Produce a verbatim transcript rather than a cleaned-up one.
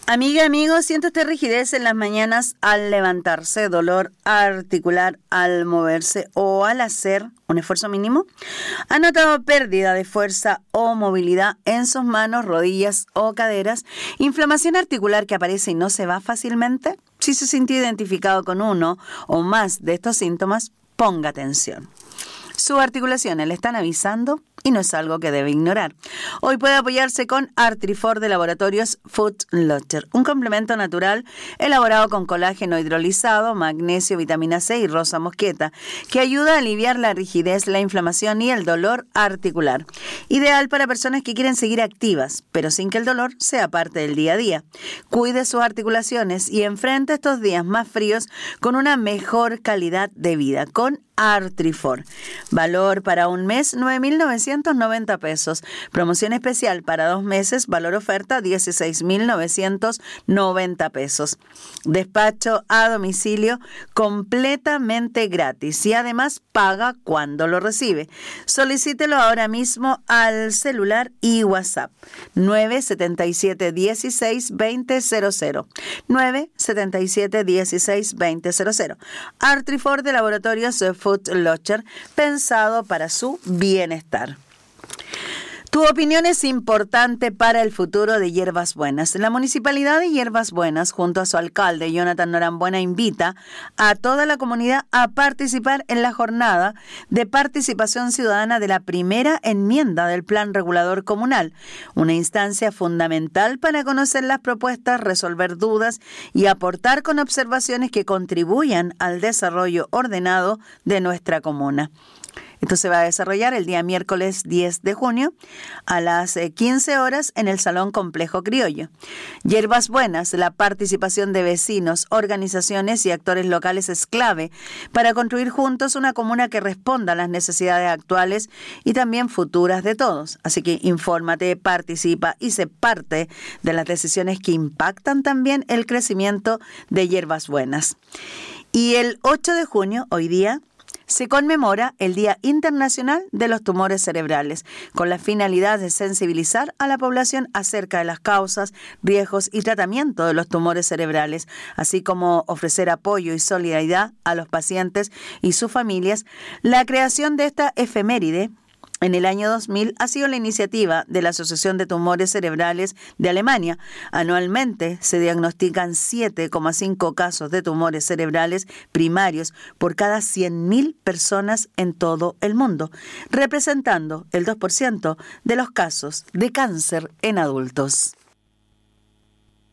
Amiga, amigo, ¿siente usted rigidez en las mañanas al levantarse, dolor articular al moverse o al hacer un esfuerzo mínimo? ¿Ha notado pérdida de fuerza o movilidad en sus manos, rodillas o caderas? ¿Inflamación articular que aparece y no se va fácilmente? Si se sintió identificado con uno o más de estos síntomas, ponga atención. Sus articulaciones le están avisando y no es algo que debe ignorar. Hoy puede apoyarse con Artrifor de Laboratorios Foot Locker, un complemento natural elaborado con colágeno hidrolizado, magnesio, vitamina C y rosa mosqueta, que ayuda a aliviar la rigidez, la inflamación y el dolor articular. Ideal para personas que quieren seguir activas, pero sin que el dolor sea parte del día a día. Cuide sus articulaciones y enfrente estos días más fríos con una mejor calidad de vida, con Artrifor. Valor para un mes, nueve mil novecientos noventa pesos. Promoción especial para dos meses, valor oferta, dieciséis mil novecientos noventa pesos. Despacho a domicilio completamente gratis y además paga cuando lo recibe. Solicítelo ahora mismo al celular y WhatsApp nueve siete siete, dieciséis, veinte cero cero. nueve siete siete, dieciséis, veinte cero cero. Artrifor de Laboratorios Foot Locker, pensado para su bienestar. Tu opinión es importante para el futuro de Hierbas Buenas. La Municipalidad de Hierbas Buenas, junto a su alcalde, Jonathan Norambuena, invita a toda la comunidad a participar en la jornada de participación ciudadana de la primera enmienda del Plan Regulador Comunal, una instancia fundamental para conocer las propuestas, resolver dudas y aportar con observaciones que contribuyan al desarrollo ordenado de nuestra comuna. Esto se va a desarrollar el día miércoles diez de junio a las quince horas en el Salón Complejo Criollo. Hierbas Buenas, la participación de vecinos, organizaciones y actores locales es clave para construir juntos una comuna que responda a las necesidades actuales y también futuras de todos. Así que infórmate, participa y sé parte de las decisiones que impactan también el crecimiento de Hierbas Buenas. Y el ocho de junio, hoy día, se conmemora el Día Internacional de los Tumores Cerebrales, con la finalidad de sensibilizar a la población acerca de las causas, riesgos y tratamiento de los tumores cerebrales, así como ofrecer apoyo y solidaridad a los pacientes y sus familias. La creación de esta efeméride en el año dos mil ha sido la iniciativa de la Asociación de Tumores Cerebrales de Alemania. Anualmente se diagnostican siete coma cinco casos de tumores cerebrales primarios por cada cien mil personas en todo el mundo, representando el dos por ciento de los casos de cáncer en adultos.